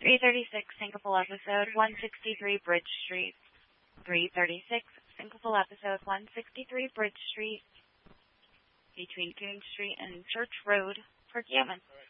336 Syncopal Episode 163 Bridge Street. 336 Syncopal Episode 163 Bridge Street between Coon Street and Church Road, Perkiomen.